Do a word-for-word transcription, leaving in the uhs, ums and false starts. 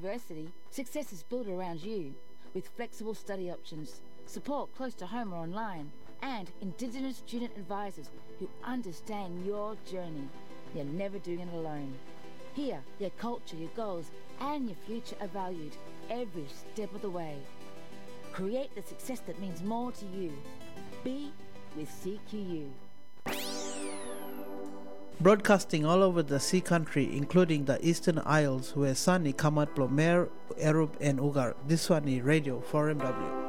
University, success is built around you, with flexible study options, support close to home or online, and Indigenous student advisors who understand your journey. You're never doing it alone. Here, your culture, your goals, and your future are valued every step of the way. Create the success that means more to you. Be with C Q U. Broadcasting all over the Sea Country, including the Eastern Isles, where Sani Kamat Plomer, Erub, and Ugar. This one is Radio four M W.